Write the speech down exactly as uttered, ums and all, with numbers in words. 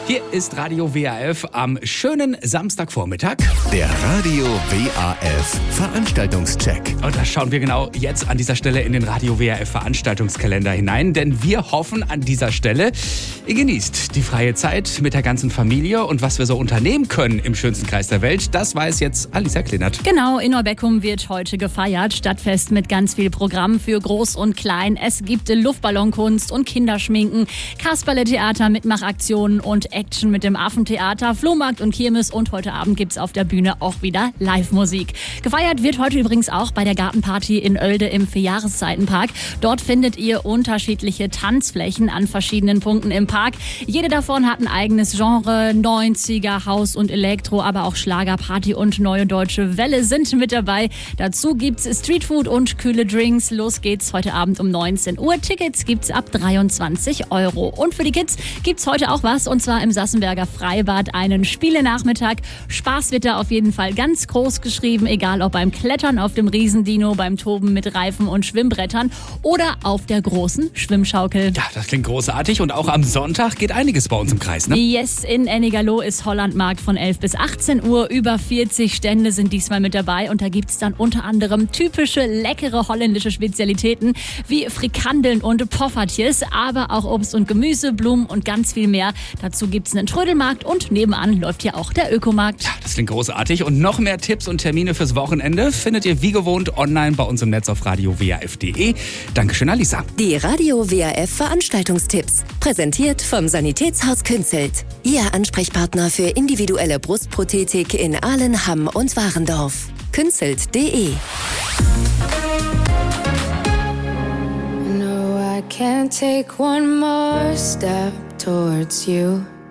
Hier ist Radio W A F am schönen Samstagvormittag. Der Radio W A F Veranstaltungscheck. Und da schauen wir genau jetzt an dieser Stelle in den Radio W A F Veranstaltungskalender hinein, denn wir hoffen an dieser Stelle, ihr genießt die freie Zeit mit der ganzen Familie und was wir so unternehmen können im schönsten Kreis der Welt, das weiß jetzt Alisa Klinert. Genau, in Neubeckum wird heute gefeiert. Stadtfest mit ganz viel Programm für Groß und Klein. Es gibt Luftballonkunst und Kinderschminken, Kasperle-Theater, Mitmachaktionen und Action mit dem Affentheater, Flohmarkt und Kirmes und heute Abend gibt's auf der Bühne auch wieder Live-Musik. Gefeiert wird heute übrigens auch bei der Gartenparty in Oelde im Vierjahreszeitenpark. Dort findet ihr unterschiedliche Tanzflächen an verschiedenen Punkten im Park. Jede davon hat ein eigenes Genre, neunziger, Haus und Elektro, aber auch Schlagerparty und Neue Deutsche Welle sind mit dabei. Dazu gibt's Streetfood und kühle Drinks. Los geht's heute Abend um neunzehn Uhr. Tickets gibt's ab dreiundzwanzig Euro. Und für die Kids gibt's heute auch was, und zwar im Sassenberger Freibad einen Spielenachmittag. Spaß wird da auf jeden Fall ganz groß geschrieben, egal ob beim Klettern auf dem Riesendino, beim Toben mit Reifen und Schwimmbrettern oder auf der großen Schwimmschaukel. Ja, das klingt großartig und auch am Sonntag geht einiges bei uns im Kreis, ne? Yes, in Ennigerloh ist Hollandmarkt von elf bis achtzehn Uhr. Über vierzig Stände sind diesmal mit dabei und da gibt's dann unter anderem typische, leckere holländische Spezialitäten wie Frikandeln und Poffertjes, aber auch Obst und Gemüse, Blumen und ganz viel mehr. Dazu gibt's einen Trödelmarkt und nebenan läuft hier auch der Ökomarkt. Ja, das klingt großartig und noch mehr Tipps und Termine fürs Wochenende findet ihr wie gewohnt online bei uns im Netz auf radio w a f punkt d e. Dankeschön, Alisa. Die Radio W A F Veranstaltungstipps. Präsentiert vom Sanitätshaus Künzelt. Ihr Ansprechpartner für individuelle Brustprothetik in Aalen, Hamm und Warendorf. Künzelt punkt d e. No, I can't take one more step towards you.